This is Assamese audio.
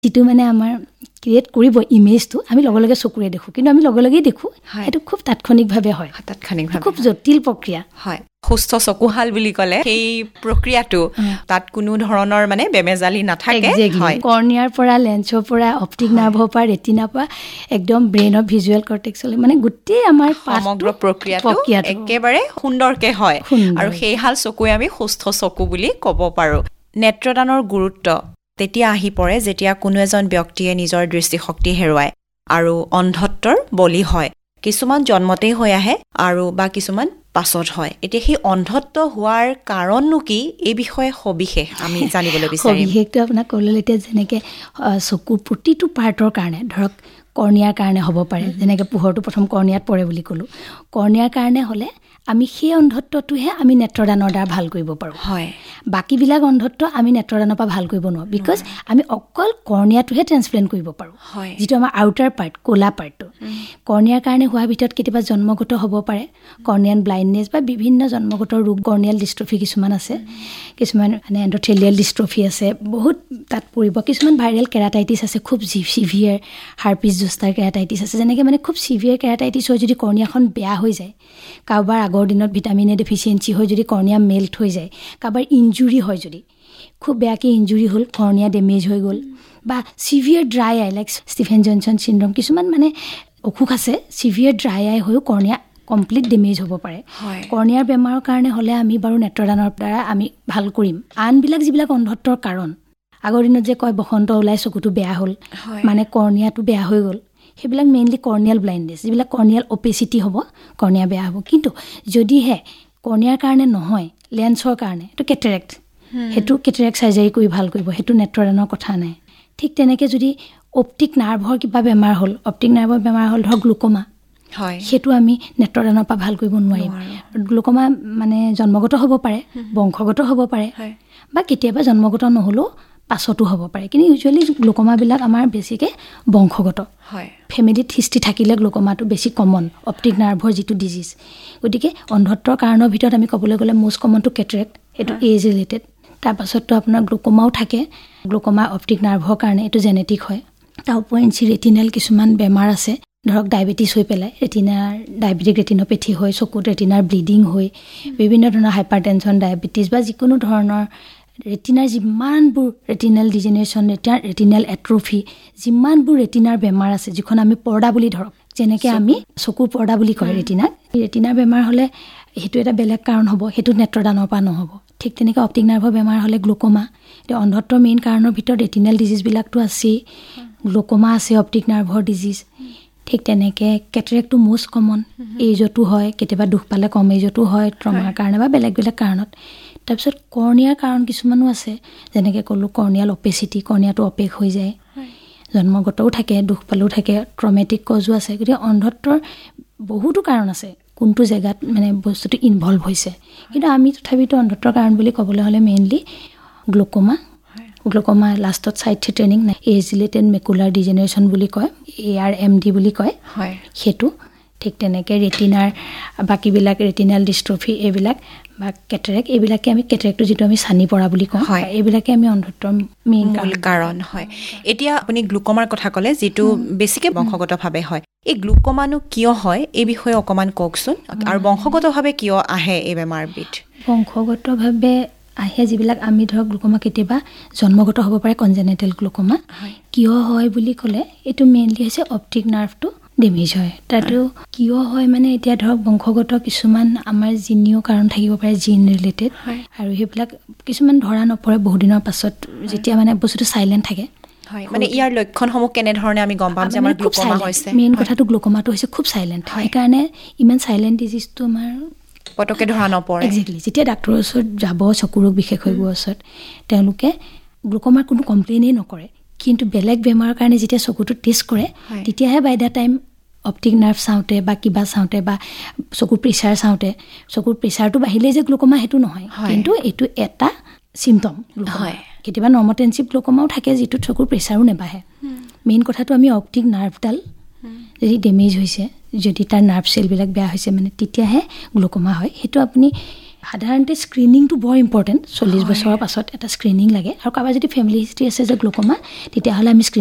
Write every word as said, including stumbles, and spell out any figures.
যিটো মানে আমাৰ ক্ৰিয়েট কৰিব ইমেজটো আমি লগে লগে চকুৰে দেখো, কিন্তু আমি লগে লগেই দেখো সেইটো খুব তাৎক্ষণিকভাৱে হয়, তাৎক্ষণিকভাৱে খুব জটিল প্ৰক্ৰিয়া হয়। সুস্থ চকুহাল বুলি ক'লে সেই প্ৰক্ৰিয়াটো তাত কোনো ধৰণৰ মানে বেমেজালি নাথাকে। হয়, কৰ্নিয়াৰ পৰা লেন্সৰ পৰা অপটিক নাৰ্ভৰ পৰা ৰেটিনাৰ পৰা একদম ব্ৰেইনৰ ভিজুৱেল কৰ্টেক্সলৈ মানে গোটেই আমাৰ সমগ্ৰ প্ৰক্ৰিয়াটো একেবাৰে সুন্দৰকে হয় আৰু সেইহাল চকুৱে আমি সুস্থ চকু বুলি ক'ব পাৰোঁ। নেত্ৰদানৰ গুৰুত্ব তেতিয়া আহি পৰে যেতিয়া কোনো এজন ব্যক্তিয়ে নিজৰ দৃষ্টিশক্তি হেৰুৱায় আৰু অন্ধত্বৰ বলি হয়। কিছুমান জন্মতেই হৈ আহে আৰু বা কিছুমান পাছত হয়। এতিয়া সেই অন্ধত্ব হোৱাৰ কাৰণনো কি, এই বিষয়ে সবিশেষ আমি জানিবলৈ বিচাৰিম। সবিশেষটো আপোনাক ক'লে এতিয়া যেনেকৈ চকুৰ প্ৰতিটো পাৰ্টৰ কাৰণে ধৰক কৰ্নিয়াৰ কাৰণে হ'ব পাৰে, যেনেকৈ পোহৰটো প্ৰথম কৰ্নিয়াত পৰে বুলি ক'লোঁ, কৰ্নিয়াৰ কাৰণে হ'লে আমি সেই অন্ধত্বটোহে আমি নেত্ৰদানৰ দ্বাৰা ভাল কৰিব পাৰোঁ। হয়, বাকীবিলাক অন্ধত্ব আমি নেত্ৰদানৰ পৰা ভাল কৰিব নোৱাৰোঁ, বিকজ আমি অকল কৰ্নিয়াটোহে ট্ৰেন্সপ্লেণ্ট কৰিব পাৰোঁ, যিটো আমাৰ আউটাৰ পাৰ্ট ক'লা পাৰ্টটো। কৰ্নিয়াৰ কাৰণে হোৱাৰ ভিতৰত কেতিয়াবা জন্মগত হ'ব পাৰে কৰ্নিয়াল ব্লাইণ্ডনেছ বা বিভিন্ন জন্মগত ৰোগ, কৰ্নিয়াল ডিষ্ট্ৰফি কিছুমান আছে, কিছুমান মানে এণ্ডথেলিয়েল ডিষ্ট্ৰফি আছে, বহুত তাত পৰিব। কিছুমান ভাইৰেল কেৰাটাইটিছ আছে, খুব চিভিয়াৰ হাৰ্পিছ জোষ্টাৰ কেৰাটাইটিছ আছে, যেনেকৈ মানে খুব চিভিয়াৰ কেৰাটাইটিছ হৈ যদি কৰ্নিয়াখন বেয়া হৈ যায়, কাৰোবাৰ আগৰ দিনত ভিটামিন এ ডেফিচিয়েঞ্চি হৈ যদি কৰ্নিয়া মেল্ট হৈ যায়, কাৰোবাৰ ইনজুৰি হয়, যদি খুব বেয়াকৈ ইনজুৰি হ'ল, কৰ্নিয়া ডেমেজ হৈ গ'ল, বা চিভিয়াৰ ড্ৰাই আই লাইক ষ্টিফেন জনছন চিণ্ড্ৰম, কিছুমান মানে অসুখ আছে চিভিয়াৰ ড্ৰাই আই হৈও কৰ্নিয়া কমপ্লিট ডেমেজ হ'ব পাৰে। কৰ্নিয়াৰ বেমাৰৰ কাৰণে হ'লে আমি বাৰু নেত্ৰদানৰ দ্বাৰা আমি ভাল কৰিম। আনবিলাক যিবিলাক অন্ধত্বৰ কাৰণ, আগৰ দিনত যে কয় বসন্ত ওলাই চকুটো বেয়া হ'ল, মানে কৰ্নিয়াটো বেয়া হৈ গ'ল, সেইবিলাক মেইনলি কৰ্নিয়াল ব্লাইণ্ডনেছ, যিবিলাক কৰ্নিয়াল অপেচিটি হ'ব, কৰ্নিয়া বেয়া হ'ব। কিন্তু যদিহে কৰ্নিয়াৰ কাৰণে নহয়, লেন্সৰ কাৰণে, এইটো কেটেৰেক্ট, সেইটো কেটেৰেক্ট চাৰ্জাৰী কৰি ভাল কৰিব, সেইটো নেত্ৰদানৰ কথা নাই। ঠিক তেনেকৈ যদি অপটিক নাৰ্ভৰ কিবা বেমাৰ হ'ল, অপটিক নাৰ্ভৰ বেমাৰ হ'ল ধৰক গ্লুক'মা, সেইটো আমি নেত্ৰদানৰ পৰা ভাল কৰিব নোৱাৰিম। গ্লুক'মা মানে জন্মগত হ'ব পাৰে, বংশগত হ'ব পাৰে, বা কেতিয়াবা জন্মগত নহ'লেও পাছতো হ'ব পাৰে, কিন্তু ইউজুৱেলি গ্লুক'মাবিলাক আমাৰ বেছিকৈ বংশগত, ফেমিলিত হিষ্ট্ৰী থাকিলে গ্লুক'মাটো বেছি কমন, অপটিক নাৰ্ভৰ যিটো ডিজিজ। গতিকে অন্ধত্বৰ কাৰণৰ ভিতৰত আমি ক'বলৈ গ'লে মষ্ট কমনটো কেটেৰেক্ট, এইটো এজ ৰিলেটেড। তাৰপাছততো আপোনাৰ গ্লুক'মাও থাকে, গ্লুক'মা অপটিক নাৰ্ভৰ কাৰণে এইটো জেনেটিক হয়। তাৰ উপৰিঞ্চি ৰেটিনেল কিছুমান বেমাৰ আছে, ধৰক ডায়েবেটিছ হৈ পেলাই ৰেটিনাৰ ডায়েবেটিক ৰেটিনোপেথি হৈ চকুত ৰেটিনাৰ ব্লিডিং হৈ, বিভিন্ন ধৰণৰ হাইপাৰ টেনশ্যন, ডায়েবেটিছ বা যিকোনো ধৰণৰ ৰেটিনাৰ যিমানবোৰ ৰেটিনেল ডিজেনেৰেশ্যন, ৰেটিনেল এট্ৰফি, যিমানবোৰ ৰেটিনাৰ বেমাৰ আছে, যিখন আমি পৰ্দা বুলি ধৰক, যেনেকৈ আমি চকুৰ পৰ্দা বুলি কয় ৰেটিনাক, ৰেটিনাৰ বেমাৰ হ'লে সেইটো এটা বেলেগ কাৰণ হ'ব, সেইটো নেত্ৰদানৰ পৰা নহ'ব। ঠিক তেনেকৈ অপটিক নাৰ্ভৰ বেমাৰ হ'লে গ্লুক'মা, এতিয়া অন্ধত্বৰ মেইন কাৰণৰ ভিতৰত ৰেটিনেল ডিজিজবিলাকতো আছেই, গ্লুক'মা আছে, অপটিক নাৰ্ভৰ ডিজিজ। ঠিক তেনেকৈ কেটেৰেক্টটো মষ্ট কমন, এইজতো হয়, কেতিয়াবা দুখ পালে কম এইজতো হয়, ট্ৰমাৰ কাৰণে বা বেলেগ বেলেগ কাৰণত। তাৰপিছত কৰ্নিয়াৰ কাৰণ কিছুমানো আছে, যেনেকৈ ক'লোঁ কৰ্নিয়াল অপেচিটি, কৰ্নিয়াটো অপেক হৈ যায়, জন্মগতও থাকে, দুখ পালেও থাকে, ট্ৰমেটিক কজো আছে। গতিকে অন্ধত্বৰ বহুতো কাৰণ আছে, কোনটো জেগাত মানে বস্তুটো ইনভলভ হৈছে, কিন্তু আমি তথাপিতো অন্ধত্বৰ কাৰণ বুলি ক'বলৈ হ'লে মেইনলি গ্লুক'মা, গ্লুক'মা লাষ্টত চাইড থ্ৰেটেনিং নাই, এজ ৰিলেটেড মেকুলাৰ ডিজেনেৰেশ্যন বুলি কয়, এ আৰ এম ডি বুলি কয়, সেইটো। ঠিক তেনেকৈ ৰেটিনাৰ বাকীবিলাক ৰেটিনেল ডিষ্ট্ৰফি এইবিলাক বা কেটেৰেক্ট, এইবিলাকে আমি কেটেৰেক্টটো যিটো আমি চানি পৰা বুলি কওঁ, এইবিলাকে আমি অন্ধত্বৰ মেইন কাৰণ হয়। এতিয়া আপুনি গ্লুক'মাৰ কথা ক'লে, যিটো বেছিকৈ বংশগতভাৱে হয়, এই গ্লুক'মানো কিয় হয় এই বিষয়ে অকণমান কওকচোন, আৰু বংশগতভাৱে কিয় আহে এই বেমাৰবিধ? বংশগতভাৱে আহে যিবিলাক, আমি ধৰক গ্লুক'মা কেতিয়াবা জন্মগত হ'ব পাৰে, কনজেনেটেল গ্লুক'মা। কিয় হয় বুলি ক'লে এইটো মেইনলি হৈছে অপটিক নাৰ্ভটো ডেমেজ হয়। তাতো কিয় হয় মানে এতিয়া ধৰক বংশগত কিছুমান আমাৰ জিনীয় কাৰণ থাকিব পাৰে, জিন ৰিলেটেড, আৰু সেইবিলাক কিছুমান ধৰা নপৰে বহুদিনৰ পাছত, যেতিয়া মানে বস্তুটো চাইলেণ্ট থাকে। মানে ইয়াৰ লক্ষণসমূহ কেনেধৰণে আমি গম পাম যে আমাৰ গ্লুক'মা হৈছে? মেইন কথাটো গ্লুক'মাটো হৈছে খুব চাইলেণ্ট, সেইকাৰণে ইমান চাইলেণ্ট ডিজিজটো আমাৰ পটককৈ ধৰা নপৰে। একজেক্টলি, যেতিয়া ডাক্তৰৰ ওচৰত যাব, চকু ৰোগ বিশেষজ্ঞৰ ওচৰত, তেওঁলোকে গ্লুক'মাৰ কোনো কমপ্লেইনেই নকৰে, কিন্তু বেলেগ বেমাৰৰ কাৰণে যেতিয়া চকুটো টেষ্ট কৰে, তেতিয়াহে বাই দ্য টাইম অপটিক নাৰ্ভ চাওঁতে বা কিবা চাওঁতে বা চকুৰ প্ৰেছাৰ চাওঁতে, চকুৰ প্ৰেছাৰটো বাঢ়িলেই যে গ্লুক'মা সেইটো নহয়, কিন্তু এইটো এটা চিমটম। কেতিয়াবা নৰ্মটেনচিভ গ্লুক'মাও থাকে, যিটোত চকুৰ প্ৰেছাৰো নেবাঢ়ে। মেইন কথাটো আমি অপটিক নাৰ্ভডাল যদি ডেমেজ হৈছে, যদি তাৰ নাৰ্ভ চেলবিলাক বেয়া হৈছে, মানে তেতিয়াহে গ্লুক'মা হয়। সেইটো আপুনি সাধাৰণতে স্ক্ৰিনিংটো বৰ ইম্পৰ্টেণ্ট চল্লিছ বছৰৰ পাছত এটা স্ক্ৰিনিং লাগে আৰু কাৰোবাৰ যদি ফেমিলি হিষ্ট্ৰী আছে যে গ্ল'কমা তেতিয়াহ'লে আমি